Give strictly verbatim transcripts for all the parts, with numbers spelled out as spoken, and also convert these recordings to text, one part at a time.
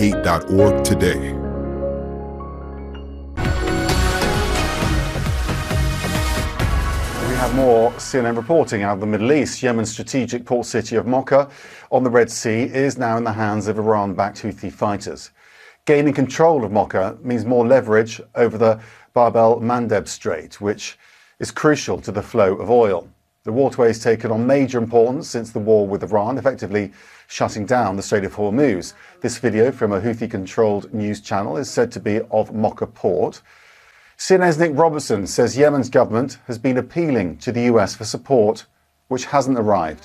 hate dot org today. We have more C N N reporting out of the Middle East. Yemen's strategic port city of Mocha on the Red Sea is now in the hands of Iran-backed Houthi fighters. Gaining control of Mocha means more leverage over the Bab el-Mandeb Strait, which is crucial to the flow of oil. The waterway has taken on major importance since the war with Iran, effectively shutting down the Strait of Hormuz. This video from a Houthi-controlled news channel is said to be of Mocha port. C N N's Nick Robertson says Yemen's government has been appealing to the U S for support, which hasn't arrived.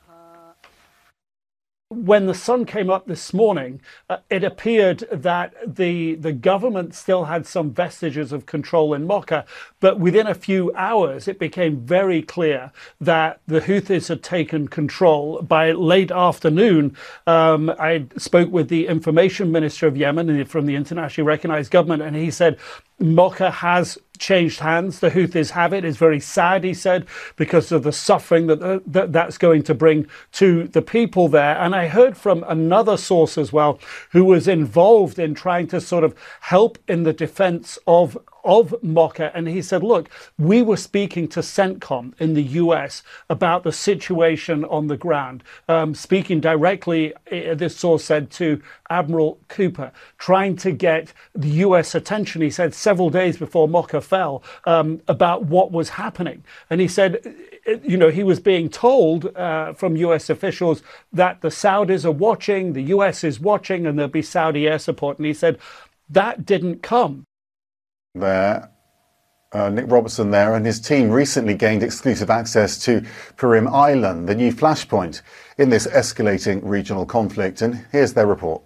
When the sun came up this morning, uh, it appeared that the the government still had some vestiges of control in Mocha, but within a few hours it became very clear that the Houthis had taken control. By late afternoon, um, I spoke with the information minister of Yemen from the internationally recognized government, and he said Mocha has changed hands. The Houthis have it. It's very sad, he said, because of the suffering that, uh, that that's going to bring to the people there. And I heard from another source as well, who was involved in trying to sort of help in the defense of of Mocha, and he said, look, we were speaking to CENTCOM in the U S about the situation on the ground, um, speaking directly, uh, this source said, to Admiral Cooper, trying to get the U S attention, he said, several days before Mocha fell, um, about what was happening. And he said, you know, he was being told uh, from U S officials that the Saudis are watching, the U S is watching, and there'll be Saudi air support. And he said, that didn't come. There, uh, Nick Robertson there, and his team recently gained exclusive access to Perim Island, the new flashpoint in this escalating regional conflict. And here's their report.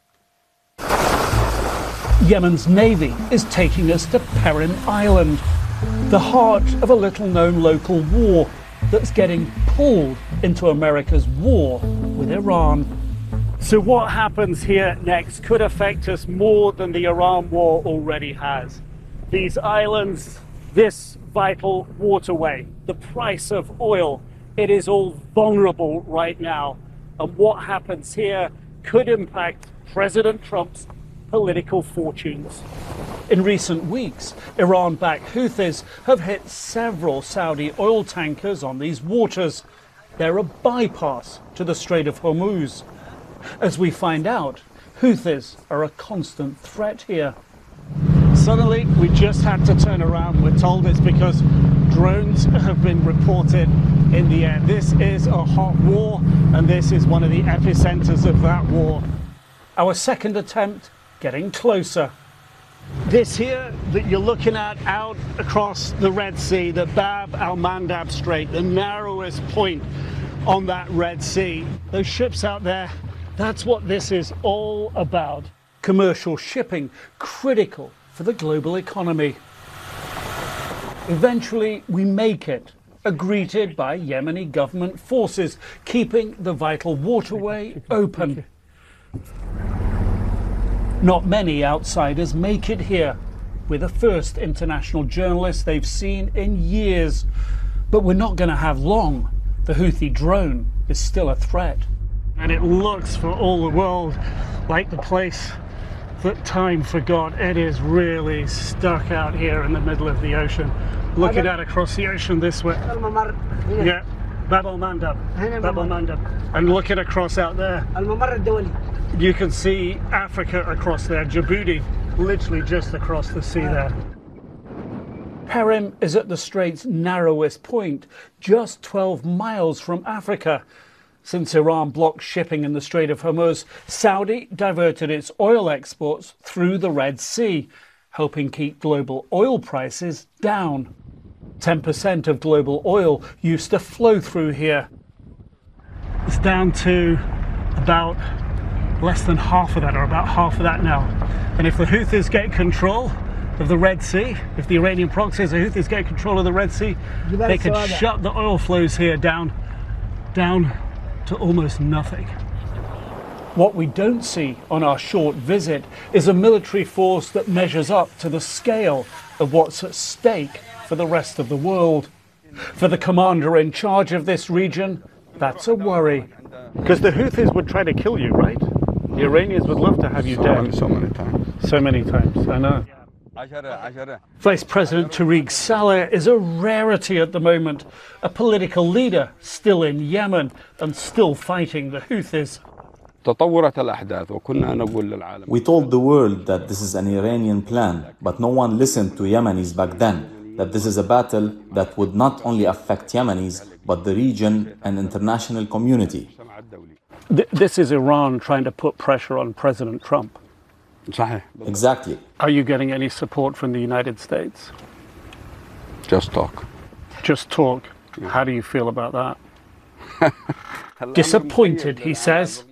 Yemen's navy is taking us to Perim Island, the heart of a little-known local war that's getting pulled into America's war with Iran. So what happens here next could affect us more than the Iran war already has. These islands, this vital waterway, the price of oil, it is all vulnerable right now. And what happens here could impact President Trump's political fortunes. In recent weeks, Iran-backed Houthis have hit several Saudi oil tankers on these waters. They're a bypass to the Strait of Hormuz. As we find out, Houthis are a constant threat here. Suddenly, we just had to turn around. We're told it's because drones have been reported in the air. This is a hot war, and this is one of the epicenters of that war. Our second attempt getting closer. This here that you're looking at out across the Red Sea, the Bab el-Mandeb Strait, the narrowest point on that Red Sea. Those ships out there, that's what this is all about. Commercial shipping, critical for the global economy. Eventually, we make it, greeted by Yemeni government forces, keeping the vital waterway open. Not many outsiders make it here. We're the first international journalists they've seen in years. But we're not going to have long. The Houthi drone is still a threat. And it looks for all the world like the place that time forgot. It is really stuck out here in the middle of the ocean. Looking out across the ocean this way. Yeah, Bab el-Mandeb. Bab el-Mandeb. And looking across out there, you can see Africa across there, Djibouti, literally just across the sea there. Perim is at the strait's narrowest point, just twelve miles from Africa. Since Iran blocked shipping in the Strait of Hormuz, Saudi diverted its oil exports through the Red Sea, helping keep global oil prices down. ten percent of global oil used to flow through here. It's down to about less than half of that, or about half of that now. And if the Houthis get control of the Red Sea, if the Iranian proxies, the Houthis get control of the Red Sea, they could shut the oil flows here down, down to almost nothing. What we don't see on our short visit is a military force that measures up to the scale of what's at stake for the rest of the world. For the commander in charge of this region, that's a worry. Because the Houthis would try to kill you, right? The Iranians would love to have you so dead. Many, so many times. So many times, I know. Vice President Tariq Saleh is a rarity at the moment, a political leader still in Yemen and still fighting the Houthis. We told the world that this is an Iranian plan, but no one listened to Yemenis back then, that this is a battle that would not only affect Yemenis, but the region and international community. Th- this is Iran trying to put pressure on President Trump. Exactly. Are you getting any support from the United States? Just talk. Just talk. How do you feel about that? Disappointed, he says.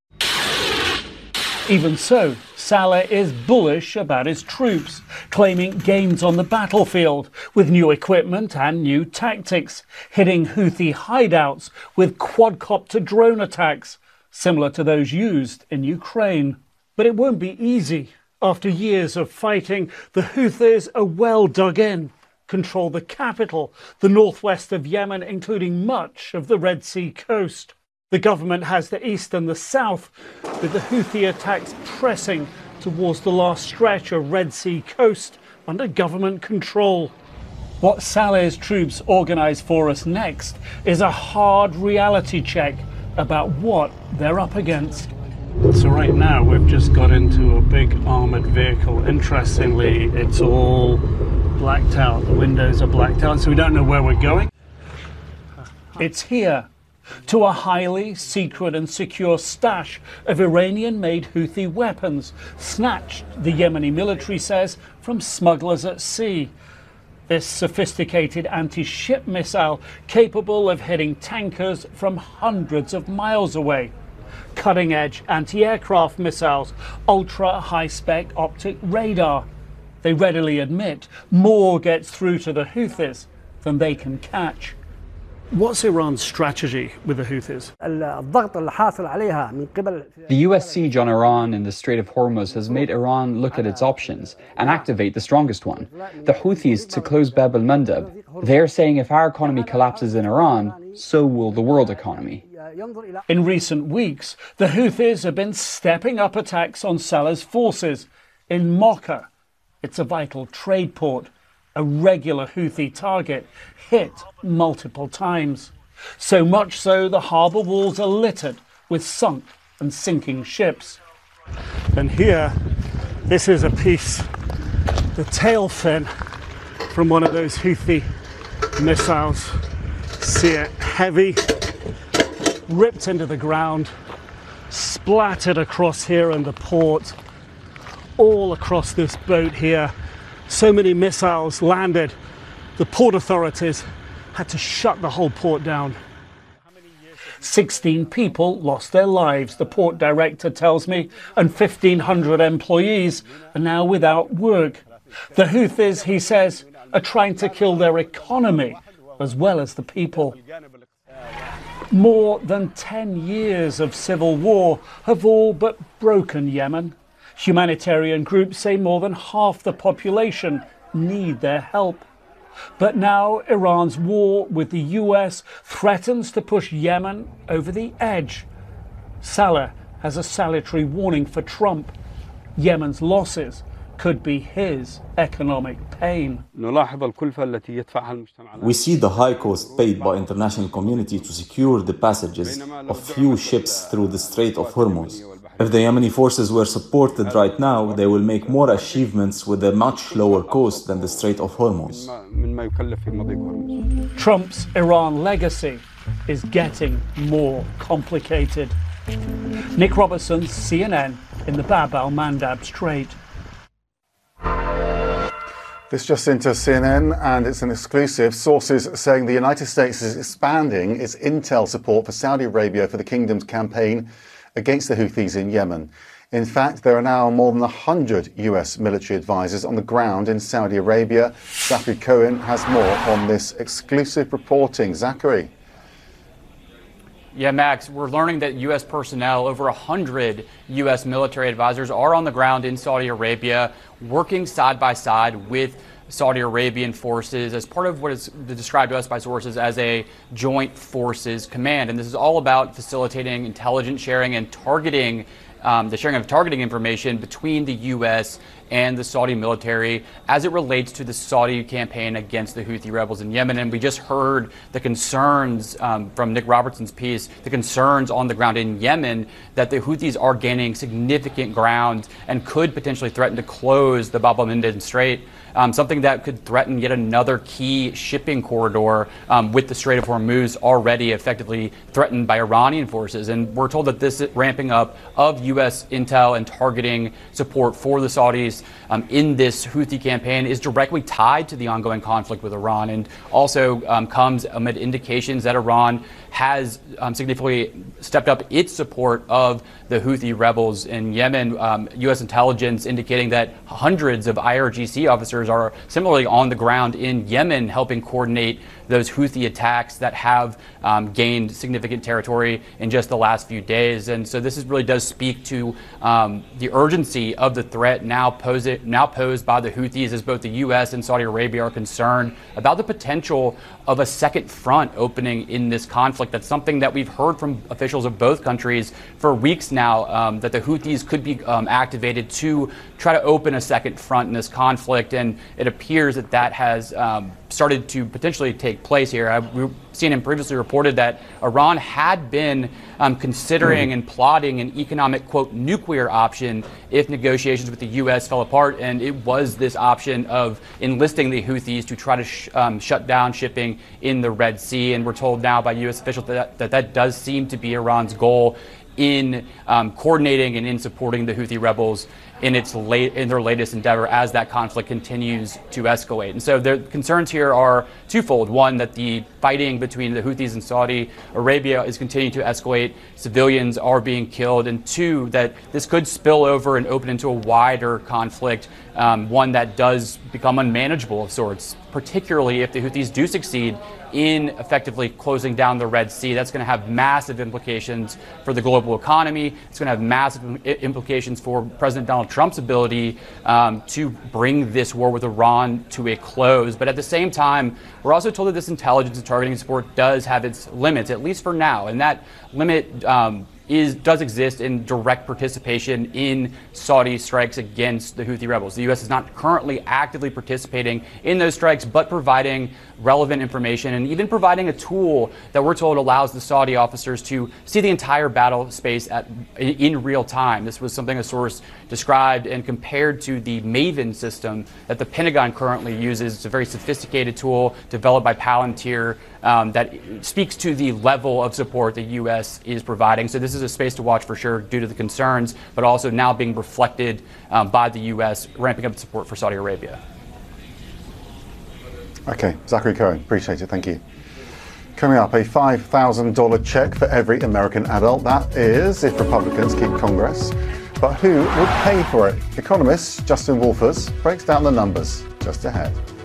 Even so, Saleh is bullish about his troops, claiming gains on the battlefield with new equipment and new tactics, hitting Houthi hideouts with quadcopter drone attacks, similar to those used in Ukraine. But it won't be easy. After years of fighting, the Houthis are well dug in, control the capital, the northwest of Yemen, including much of the Red Sea coast. The government has the east and the south, with the Houthi attacks pressing towards the last stretch of Red Sea coast under government control. What Saleh's troops organise for us next is a hard reality check about what they're up against. So right now we've just got into a big armoured vehicle. Interestingly, it's all blacked out. The windows are blacked out, so we don't know where we're going. It's here, to a highly secret and secure stash of Iranian-made Houthi weapons, snatched, the Yemeni military says, from smugglers at sea. This sophisticated anti-ship missile capable of hitting tankers from hundreds of miles away. Cutting-edge anti-aircraft missiles, ultra-high-spec optic radar. They readily admit more gets through to the Houthis than they can catch. What's Iran's strategy with the Houthis? The U S siege on Iran in the Strait of Hormuz has made Iran look at its options and activate the strongest one, the Houthis, to close Bab al-Mandab. They're saying if our economy collapses in Iran, so will the world economy. In recent weeks, the Houthis have been stepping up attacks on Saleh's forces in Mocha. It's a vital trade port, a regular Houthi target, hit multiple times. So much so the harbour walls are littered with sunk and sinking ships. And here, this is a piece, the tail fin from one of those Houthi missiles. See it, heavy, ripped into the ground, splattered across here in the port, all across this boat here. So many missiles landed, the port authorities had to shut the whole port down. sixteen people lost their lives, the port director tells me, and fifteen hundred employees are now without work. The Houthis, he says, are trying to kill their economy as well as the people. More than ten years of civil war have all but broken Yemen. Humanitarian groups say more than half the population need their help. But now Iran's war with the U S threatens to push Yemen over the edge. Saleh has a salutary warning for Trump. Yemen's losses could be his economic pain. We see the high cost paid by international community to secure the passages of few ships through the Strait of Hormuz. If the Yemeni forces were supported right now, they will make more achievements with a much lower cost than the Strait of Hormuz. Trump's Iran legacy is getting more complicated. Nick Robertson, C N N, in the Bab al-Mandab Strait. This just into C N N, and it's an exclusive. Sources saying the United States is expanding its intel support for Saudi Arabia for the kingdom's campaign against the Houthis in Yemen. In fact, there are now more than one hundred U S military advisors on the ground in Saudi Arabia. Zachary Cohen has more on this exclusive reporting. Zachary. Yeah, Max, we're learning that U S personnel, over one hundred U S military advisors, are on the ground in Saudi Arabia, working side by side with Saudi Arabian forces as part of what is described to us by sources as a joint forces command. And this is all about facilitating intelligence sharing and targeting um, the sharing of targeting information between the U S and the Saudi military as it relates to the Saudi campaign against the Houthi rebels in Yemen. And we just heard the concerns um, from Nick Robertson's piece, the concerns on the ground in Yemen that the Houthis are gaining significant ground and could potentially threaten to close the Bab el-Mandeb Strait, um, something that could threaten yet another key shipping corridor um, with the Strait of Hormuz already effectively threatened by Iranian forces. And we're told that this ramping up of U S intel and targeting support for the Saudis Um, in this Houthi campaign is directly tied to the ongoing conflict with Iran, and also um, comes amid indications that Iran has um, significantly stepped up its support of the Houthi rebels in Yemen. Um, U S intelligence indicating that hundreds of I R G C officers are similarly on the ground in Yemen helping coordinate those Houthi attacks that have um, gained significant territory in just the last few days. And so this is really does speak to um, the urgency of the threat now posed, now posed by the Houthis, as both the U S and Saudi Arabia are concerned about the potential of a second front opening in this conflict. That's something that we've heard from officials of both countries for weeks now, um, that the Houthis could be um, activated to try to open a second front in this conflict. And it appears that that has um, started to potentially take place here. I, we've seen and previously reported that Iran had been um, considering and plotting an economic, quote, nuclear option if negotiations with the U S fell apart. And it was this option of enlisting the Houthis to try to sh um, shut down shipping in the Red Sea. And we're told now by U S officials that that, that does seem to be Iran's goal in um, coordinating and in supporting the Houthi rebels in its late in their latest endeavor as that conflict continues to escalate. And so the concerns here are twofold. One, that the fighting between the Houthis and Saudi Arabia is continuing to escalate. Civilians are being killed. And two, that this could spill over and open into a wider conflict, um, one that does become unmanageable of sorts, particularly if the Houthis do succeed in effectively closing down the Red Sea. That's going to have massive implications for the global economy. It's going to have massive implications for President Donald Trump's ability um, to bring this war with Iran to a close. But at the same time, we're also told that this intelligence and targeting support does have its limits, at least for now. And that limit um, is does exist in direct participation in Saudi strikes against the Houthi rebels. The U S is not currently actively participating in those strikes, but providing relevant information and even providing a tool that we're told allows the Saudi officers to see the entire battle space at, in real time. This was something a source described and compared to the Maven system that the Pentagon currently uses. It's a very sophisticated tool developed by Palantir um, that speaks to the level of support the U S is providing. So this is a space to watch for sure due to the concerns, but also now being reflected um, by the U S ramping up support for Saudi Arabia. Okay, Zachary Cohen, appreciate it, thank you. Coming up, a five thousand dollar check for every American adult. That is, if Republicans keep Congress. But who would pay for it? Economist Justin Wolfers breaks down the numbers just ahead.